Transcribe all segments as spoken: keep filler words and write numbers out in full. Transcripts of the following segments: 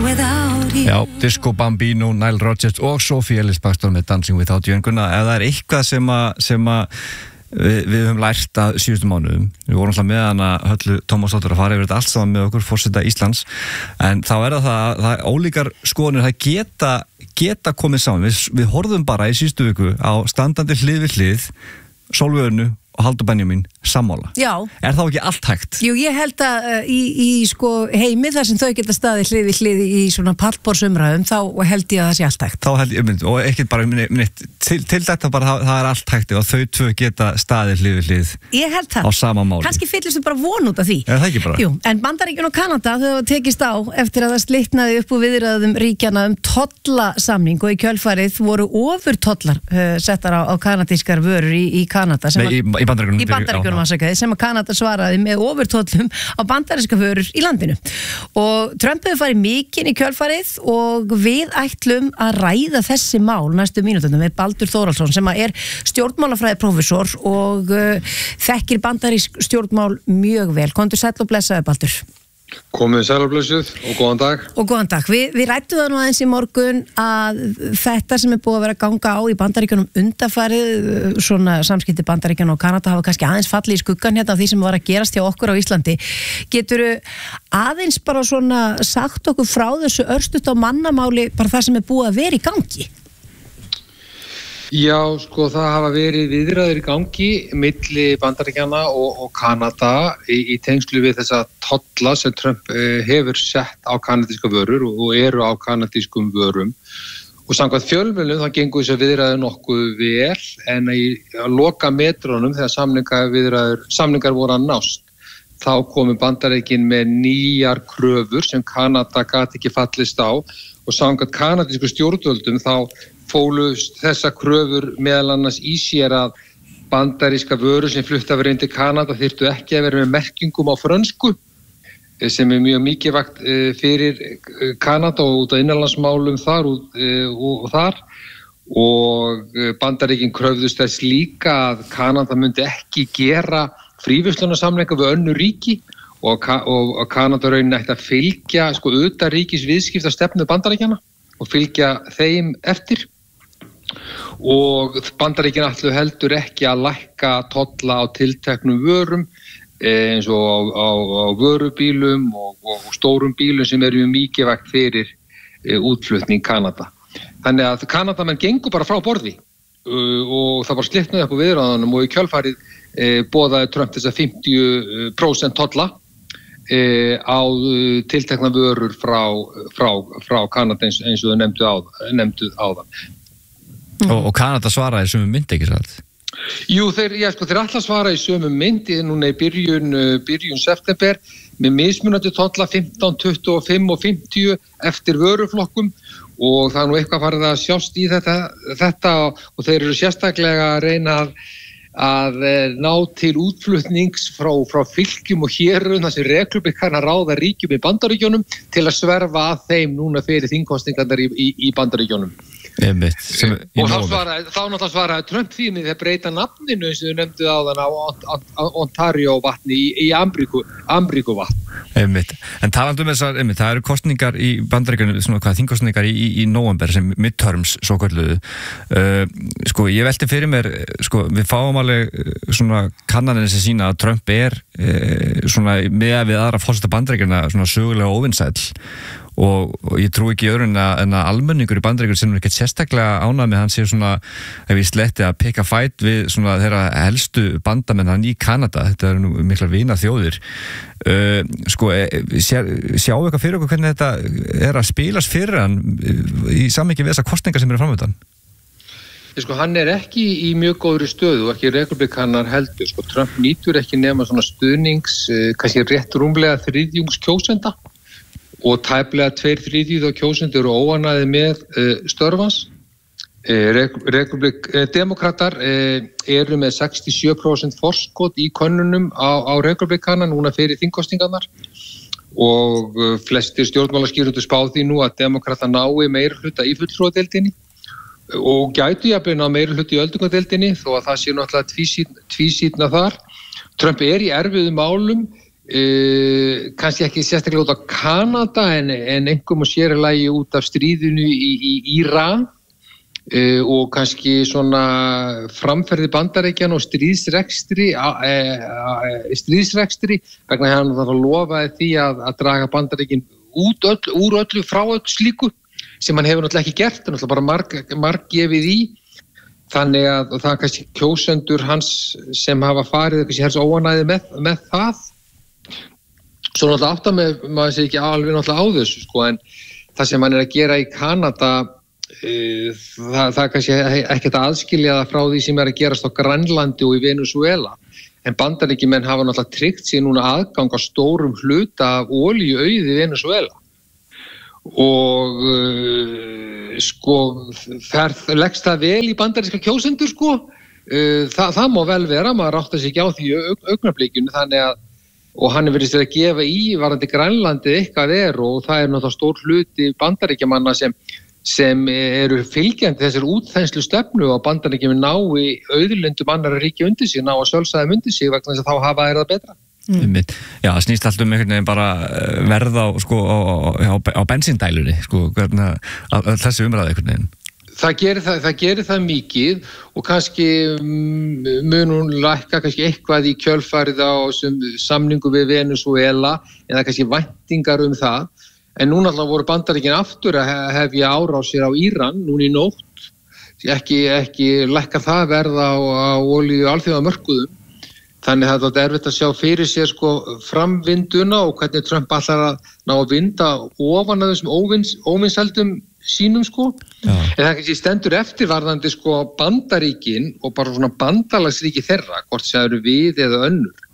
without you. Já, Disco Bambino, Nile Rodgers og Sophie Ellis-Bextor með Dancing Without You. En Gunnar, ef það er eitthvað sem að, sem að við, við höfum lært að síðustu mánuðum, við vorum alltaf með hana Höllu Tómasdóttur að fara yfir þetta allt saman með okkur, forseta Íslands, en þá er það það, það ólíkar skoðanir, það geta, geta komið saman. Við, við horfðum bara í síðustu viku á standandi hlið við hlið, Sólveig Örnu og Halldór Benjamín sammála. Já. Er þá ekki allt hægt? Jú, ég held að uh, í, í sko heimi þar sem þau geta staðið hlið við hlið í svona pallborðsumræðum, þá held ég að það sé allt hægt. Þá held ég, mynd, og ekkert bara neitt, til, til þetta bara, það, það er allt hægt og þau tvö geta staðið hlið við hlið. Ég held það. Á sama máli. Kannski fyllist bara von út af því. Er það ekki bara? Jú, en Bandaríkjun og Kanada þau hafa tekist á eftir að það slitnaði upp úr viðræðum ríkjanna um tollasamning og í kjölfarið voru ofurtollar uh, settar á, á kanadískar vörur í, í Kanada sem Nei, í, í Bandaríkjunum. Í Bandaríkjunum sem að Kanada svaraði með ofurtollum á bandaríska vörur í landinu. Og Trump hefur farið mikinn í kjölfarið og við ætlum að ræða þessi mál næstu mínútundum með Baldur Þórhallsson sem að er stjórnmálafræði prófessor og uh, þekkir bandarísk stjórnmál mjög vel. Komdu sæll og blessaði, Baldur. Komið sæl og blessuð og góðan dag. Og góðan dag. Vi, við rættum það nú aðeins í morgun að þetta sem er búið að vera að ganga á í Bandaríkjunum undanfarið, svona samskipti Bandaríkjana og Kanada hafa kannski aðeins fallið í skuggan hérna af því sem var að gerast hjá okkur á Íslandi. Geturðu aðeins bara svona sagt okkur frá þessu örstutt á mannamáli, bara það sem er búið að vera í gangi? Já, sko, það hafa verið viðræður í gangi milli Bandaríkjanna og, og Kanada í, í tengslu við þessa tolla sem Trump eh, hefur sett á kanadíska vörur og, og eru á kanadískum vörum. Og samkvæmt fjölmiðlum þá gengur þess að viðræður nokkuð vel en í að loka metrónum þegar samningar, viðræður, samningar voru að nást. Þá komu Bandaríkin með nýjar kröfur sem Kanada gat ekki fallist á og samkvæmt kanadísku stjórnvöldum þá fólust þessa kröfur meðal annars í sér að bandaríska vörur sem flutta verið inn til Kanada þyrftu ekki að vera með merkingum á frönsku sem er mjög mikilvægt fyrir Kanada og út af innanlandsmálum þar og, og, og þar og Bandaríkin kröfðust þess líka að Kanada myndi ekki gera fríverslunarsamninga við önnur ríki og, og, og Kanada raunin ætti að fylgja sko utanríkis viðskipta stefnu Bandaríkjanna og fylgja þeim eftir. Og Bandaríkin ætlu heldur ekki að lækka tolla á tilteknum vörum eins og á, á, á vörubílum og, og stórum bílum sem eru mikilvægt fyrir e, útflutning Kanada. Þannig að Kanadamenn gengur bara frá borði uh, og það var slitnaði upp á viðræðunum og í kjölfarið e, boðaði Trump þess að fimmtíu prósent tolla e, á uh, tiltekna vörur frá, frá, frá Kanada eins, eins og þau nefndu, á, nefndu áðan. Mm. Og, og Kanada svaraði sömu mynd ekki satt? Jú, þeir, já, sko, þeir alltaf svara í sömu mynd núna í byrjun, byrjun september með mismunandi tolla fimmtán, tuttugu og fimm og fimmtíu eftir vöruflokkum og það er nú eitthvað farið að sjást í þetta, þetta og þeir eru sérstaklega að reyna að, að ná til útflutnings frá, frá fylkjum og hérum þar sem reglubik kann að ráða ríkjum í Bandaríkjunum til að sverfa að þeim núna fyrir þingkosningarnar í, í, í Bandaríkjunum. Einmitt, sem, og þá, svaraði, þá náttúrulega svaraði Trump því þeir breyta nafninu eins og þau nefndu áðan á Ontario vatni í, í Amríku, Amríku vatn. Einmitt. En talandi um þessar, einmitt, það eru kostningar í Bandaríkjunum, svona hvað, þingkostningar í, í, í nóvember sem midterms, svo kalluðu. Uh, sko, ég velti fyrir mér, sko, við fáum alveg svona kannanir sem sína að Trump er uh, svona með við aðra forseta Bandaríkjuna svona sögulega óvinsæll. Og, og ég trú ekki öðru en að, en að almenningur í Bandaríkjunum sem er ekkert sérstaklega ánægð með hann sé svona, ef ég sletti að peka fæt við svona þeirra helstu bandamenn hann í Kanada, þetta eru nú mikla vina þjóðir. Uh, sko, sjá, sjáu eitthvað fyrir okkur hvernig þetta er að spilast fyrir hann í samhengi við þessar kosningar sem eru framöndan? Sko, hann er ekki í mjög góðri stöðu og ekki republikanar heldur. Sko, Trump nýtur ekki nema svona stuðnings, kannski rétt rúmlega þriðjungs kjósenda og tæplega tveir þriðjur á kjósendur eru óánægðir með uh, störfans. Uh, Republik, uh, Demokratar uh, eru með sextíu og sjö prósent forskot í könnunum á, á republikana núna fyrir þingkosningarnar og uh, flestir stjórnmálaskýrendur spá því nú að demokrata nái meirihluta í fulltrúadeildinni og gætu jafnvel ná meirihluta í öldungadeildinni þó að það sé náttúrulega tvísýtna þar. Trump er í erfiðum málum uh, kannski ekki sérstaklega út af Kanada en, en einhverjum og sérilagi út af stríðinu í, í Íran uh, og kannski svona framferði Bandaríkjanna og stríðsrekstri uh, uh, stríðsrekstri vegna hann þarf að lofaði því að, að draga Bandaríkin út öll, úr öllu frá öll slíku sem hann hefur náttúrulega ekki gert, hann náttúrulega bara marg, marg gefið í. Þannig að það er kannski kjósendur hans sem hafa farið kannski helst óanæði með, með það. Svo náttúrulega átt að með, maður sé ekki alveg náttúrulega á þessu, sko, en það sem hann er að gera í Kanada, uh, það, það er kannski ekkert að aðskilja það frá því sem er að gerast á Grænlandi og í Venezuela. En Bandaríkjamenn hafa náttúrulega tryggt sér núna aðgang á stórum hluta af olíuauði í Venezuela. Og uh, sko ferð, leggst það vel í bandaríska kjósendur sko uh, það, það má vel vera, maður áttar sig ekki á því aug, augnablikinu þannig að og hann er verið að gefa í varðandi Grænlandi eitthvað er og það er náttúrulega stór hluti bandaríkjamanna sem, sem eru fylgjandi þessar útþenslu stefnu og bandaríkjaman ná í auðlindum annarra ríkja undir sig, ná að sjálfsæðum undir sig vegna þess að þá hafa þeir það betra. Mm. Já, það snýst allt um einhvern veginn bara verð á, sko, á, á, á bensíndælunni sko, hvernig, að, að þessi umræði einhvern veginn. Það gerir það, það gerir það mikið og kannski mun hún lækka kannski eitthvað í kjölfarið á samningu við Venezuela eða kannski væntingar um það en núna alltaf voru Bandaríkin aftur að hefja árásir á Íran núna í nótt ekki, ekki lækka það verða á, á olíu alþjóðamörkuðum. Þannig að það er erfitt að sjá fyrir sér sko framvinduna og hvernig Trump allar að ná að vinda ofan að þessum óvins, óvinsældum sínum sko. Já. En það kannski stendur eftirvarðandi sko Bandaríkin og bara svona bandalagsríki þeirra, hvort það eru við eða önnur,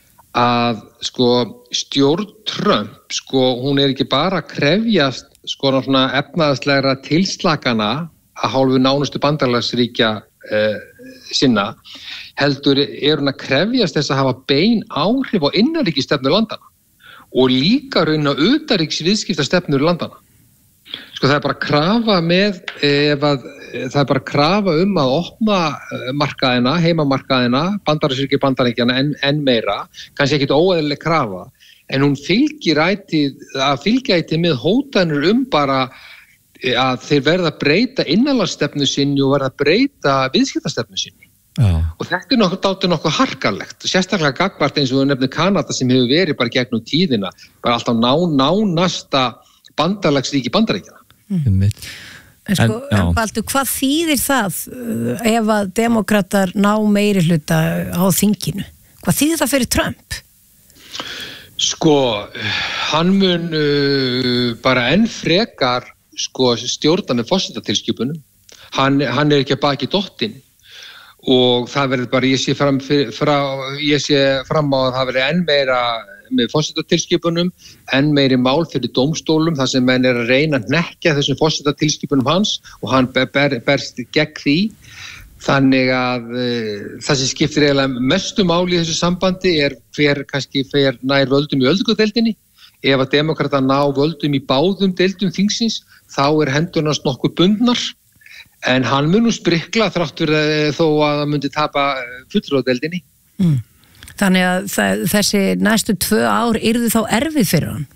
að sko stjórn Trump sko hún er ekki bara að krefjast sko svona efnaðslegra tilslakana að hálfu nánustu bandalagsríkja eh, sinna heldur er hún að krefjast þess að hafa bein áhrif á innanríkisstefnu landana og líka raun á utanríkisviðskiptastefnu landana. Sko það er bara krafa með, ef að, það er bara krafa um að opna markaðina, heimamarkaðina, bandaríkja bandaríkjana en, en meira, kannski ekkit óeðlileg krafa, en hún fylgir ætið, að fylgja ætið með hótanur um bara að þeir verða að breyta innanlandsstefnu sinni og verða að breyta viðskiptastefnu sinni. Já. Og þetta er nokkuð dátur nokkuð harkalegt, sérstaklega gagnvart eins og við nefnum Kanada sem hefur verið bara gegnum tíðina, bara alltaf ná, nánasta bandalagsríki Bandaríkjanna. Mm. En sko, en Baldur, hvað þýðir það ef að demokratar ná meiri hluta á þinginu? Hvað þýðir það fyrir Trump? Sko, hann mun uh, bara enn frekar sko, stjórna með forsetatilskipunum. Hann, hann er ekki að baki dottinn. Og það verður bara, ég sé fram, fyrir, frá, ég sé fram á að það verður enn meira með forsetatilskipunum, enn meiri mál fyrir dómstólum, þar sem menn er að reyna að hnekkja þessum forsetatilskipunum hans og hann ber, ber, berst gegn því. Þannig að uh, það sem skiptir eiginlega mestu máli í þessu sambandi er hver kannski fer nær völdum í öldungadeildinni. Ef að demokrata ná völdum í báðum deildum þingsins, þá er hendurnast nokkuð bundnar. En hann mun nú sprikla þrátt fyrir þó að það myndi tapa fulltrúadeildinni. Mm. Þannig að það, þessi næstu tvö ár yrðu þá erfið fyrir hann?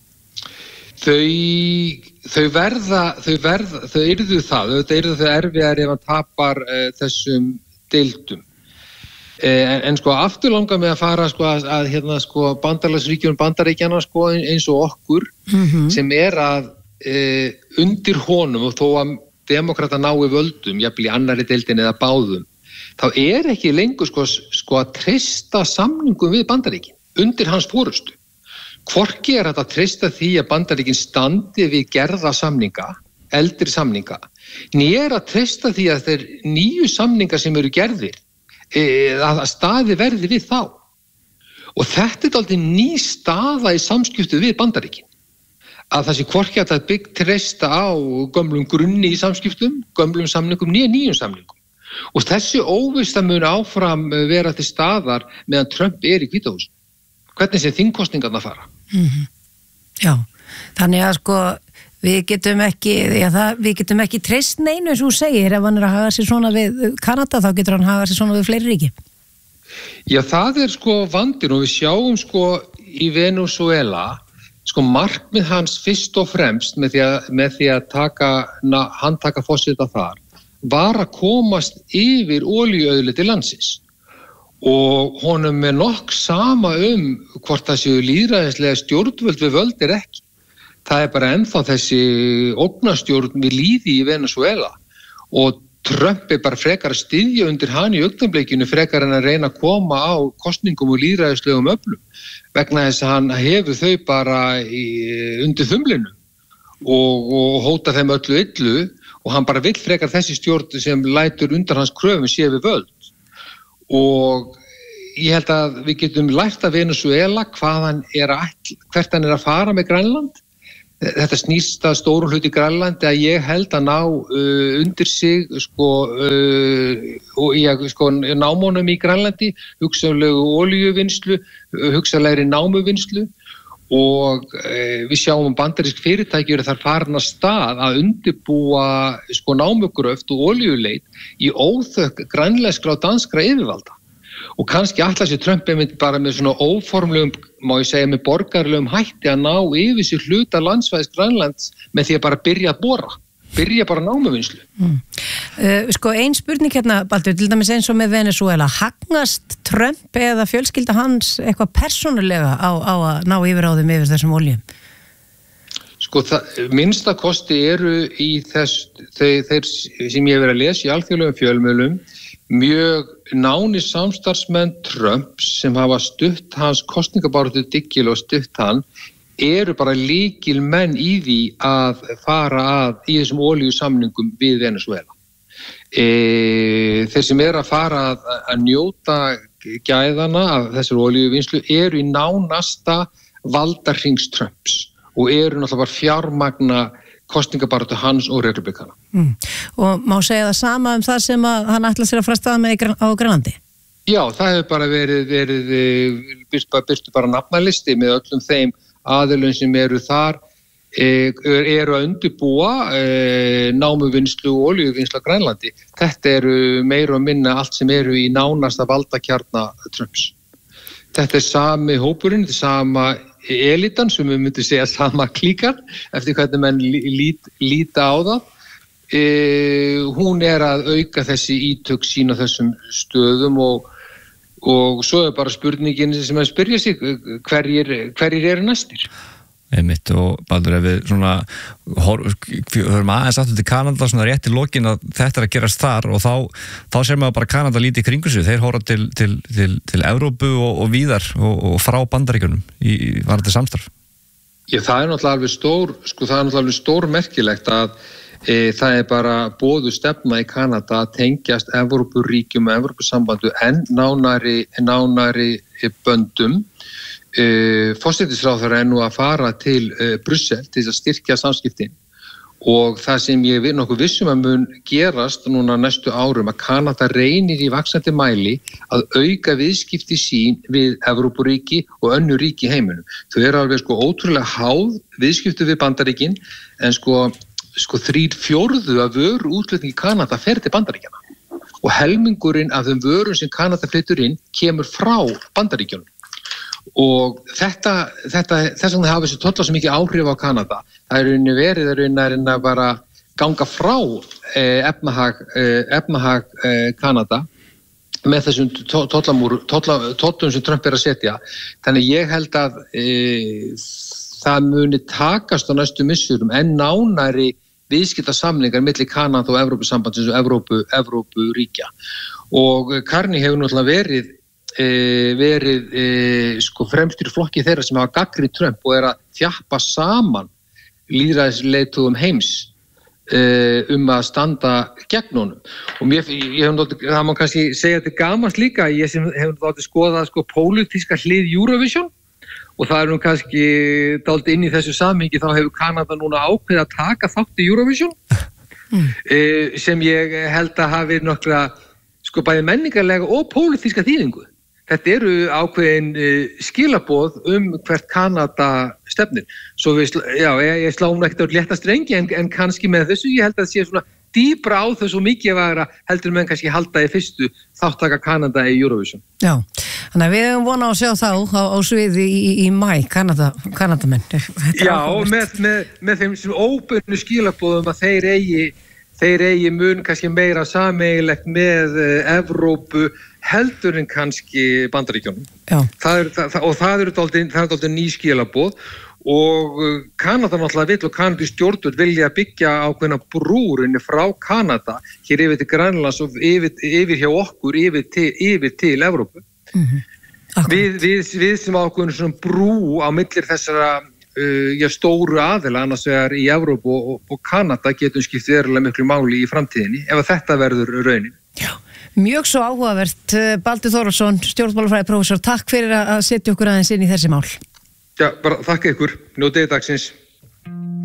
Þau, þau verða, þau verða, þau yrðu það, þau yrðu þau erfiðar ef hann tapar uh, þessum deildum. Uh, en, en sko aftur langar mig að fara sko að, að hérna sko bandalagsríkjum bandaríkjana sko eins og okkur mm-hmm. sem er að uh, undir honum og þó að demokrata nái völdum, jafnvel í annarri deildin eða báðum, þá er ekki lengur sko, sko að treysta samningum við Bandaríkin undir hans forystu. Hvorki er þetta að treysta því að Bandaríkin standi við gerða samninga, eldri samninga, né er að treysta því að þeir nýju samninga sem eru gerðir, að staði verði við þá. Og þetta er aldrei ný staða í samskiptu við Bandaríkin. Að það sé hvorki að það byggt treysta á gömlum grunni í samskiptum, gömlum samningum, nýja nýjum samningum. Og þessi óvissa mun áfram vera til staðar meðan Trump er í Hvíta húsinu. Hvernig sé þingkosningarnar fara? Mm-hmm. Já, þannig að sko við getum ekki, já, það, við getum ekki treyst neinu eins og þú segir, ef hann er að haga sér svona við Kanada þá getur hann haga sér svona við fleiri ríki. Já, það er sko vandinn og við sjáum sko í Venezuela sko markmið hans fyrst og fremst með því að, með því að taka, na, handtaka forseta þar var að komast yfir olíuauðlindi landsins og honum er nokk sama um hvort það séu lýðræðislega stjórnvöld við völd er ekki. Það er bara ennþá þessi ógnarstjórn við líði í Venezuela og Trump er bara frekar að styðja undir hann í augnablikinu frekar en að reyna að koma á kosningum og lýðræðislegum öflum vegna þess að hann hefur þau bara í, undir þumlinu og, og hóta þeim öllu illu og hann bara vill frekar þessi stjórn sem lætur undan hans kröfum sé við völd og ég held að við getum lært að Venezuela hvað hann er að, hvert hann er að fara með Grænland. Þetta snýst að stórum hluti Grænlandi að ég held að ná uh, undir sig sko, uh, og ég, sko, námónum í Grænlandi, hugsanlegu olíuvinnslu, hugsanlegri námuvinnslu og uh, við sjáum bandarísk fyrirtæki eru þar farin að stað að undirbúa sko, námugröft og olíuleit í óþökk grænlenskra og danskra yfirvalda. Og kannski ætla sér Trump einmitt bara með svona óformlegum, má ég segja, með borgarlegum hætti að ná yfir sér hluta landsvæðis Grænlands með því að bara byrja að bora, byrja bara námuvinnslu. Mm. Uh, sko, ein spurning hérna, Baldur, til dæmis eins og með Venezuela, hagnast Trump eða fjölskylda hans eitthvað persónulega á, á að ná yfiráðum yfir þessum oljum? Sko, það, minnsta kosti eru í þess, þeir, þeir sem ég hef verið að lesa í alþjóðlegum fjölmiðlum, mjög nánir samstarfsmenn Trumps sem hafa stutt hans kosningabaráttu dyggil og stutt hann eru bara lykil menn í því að fara að í þessum olíusamningum við Venezuela. E, þeir sem eru að fara að, að njóta gæðana af þessar olíuvinnslu eru í nánasta valdarhrings Trumps og eru náttúrulega bara fjármagna kosningabaráttu hans og republikana. Mm. Og má segja það sama um það sem að hann ætla sér að frestaða með á Grænlandi? Já, það hefur bara verið, verið byrstu, byrstu bara nafnalisti með öllum þeim aðilum sem eru þar, e, eru að undirbúa e, námuvinnslu og olíuvinnslu á Grænlandi. Þetta eru meira og minna allt sem eru í nánasta valdakjarna Trumps. Þetta er sami hópurinn, þetta er sama elitan sem við myndum segja sama klíkar eftir hvernig menn lít, líta á það. E, hún er að auka þessi ítök sín á þessum stöðum og, og svo er bara spurningin sem að spyrja sig hverjir, hverjir eru næstir. Einmitt og Baldur ef við svona höfum aðeins aftur til Kanada svona rétt í lokin að þetta er að gerast þar og þá, þá ser maður bara Kanada lítið í kringu sig, þeir hóra til, til, til, til Evrópu og, og víðar og, og frá Bandaríkjunum í, í varandi samstarf. Já, það er náttúrulega alveg stór, sko það er náttúrulega alveg stór merkilegt að e, það er bara boðu stefna í Kanada að tengjast Evrópuríkjum og Evrópusambandu en nánari, nánari böndum. Uh, Forsætisráðherra er nú að fara til uh, Brussel til að styrkja samskiptin og það sem ég er nokkuð vissum að mun gerast núna næstu árum að Kanada reynir í vaxandi mæli að auka viðskipti sín við Evrópuríki og önnur ríki í heiminum. Þau eru alveg sko ótrúlega háð viðskipti við Bandaríkin en sko, sko þrír fjórðu af vöru útflutningi í Kanada fer til Bandaríkjana og helmingurinn af þeim vörum sem Kanada flytur inn kemur frá Bandaríkjunum. Og þetta, þetta, þess vegna hafa þessu tollar svo mikið áhrif á Kanada. Það er unni verið, það er unni að bara ganga frá eh, efnahag, eh, efnahag eh, Kanada með þessum tollum sem Trump er að setja. Þannig ég held að eh, það muni takast á næstu missurum en nánari viðskiptasamningar milli Kanada og Evrópusambandsins og Evrópu, Evrópuríkja. Og Carney hefur náttúrulega verið E, verið e, sko fremstur flokki þeirra sem hafa gagnrýnt Trump og er að þjappa saman lýðræðisleiðtogum heims e, um að standa gegn honum. Og mér, ég hef náttúrulega, það má kannski segja þetta gamast líka, ég sem hef náttúrulega skoðað sko pólitíska hlið Eurovision og það er nú kannski dálítið inn í þessu samhengi þá hefur Kanada núna ákveðið að taka þátt í Eurovision mm. e, sem ég held að hafi nokkra sko bæði menningarlega og pólitíska þýðingu. Þetta eru ákveðin uh, skilaboð um hvert Kanada stefnir. Svo við, já, ég, ég slá hún ekkert á létta strengi en, en kannski með þessu, ég held að það sé svona dýpra á þau svo mikið að heldur menn kannski halda í fyrstu þáttaka Kanada í Eurovision. Já, þannig að við höfum vona að sjá þá á, á sviði í, í, í mæ, Kanada, Kanadamenn. Já, með, með, með þeim sem óbunnu skilabóðum að þeir eigi, þeir eigi mun kannski meira sameigilegt með uh, Evrópu heldur en kannski Bandaríkjunum. Já. Það er, það, og það eru dálítið ný skilabóð. Og Kanada náttúrulega vill og Kanadi stjórnvöld vilja byggja ákveðna brúrinni frá Kanada hér yfir til Grænlands og yfir, yfir hjá okkur yfir til, yfir til Evrópu. Mm-hmm. Við, við, við sem ákveðna svona brú á millir þessara uh, já, stóru aðila annars vegar í Evrópu og, og Kanada getum skipt verulega miklu máli í framtíðinni ef að þetta verður raunin. Já. Mjög svo áhugavert. Baldur Þórðarson, stjórnmálafræði prófessor, takk fyrir að setja okkur aðeins inn í þessi mál. Já, bara þakka ykkur. Njótið dagsins.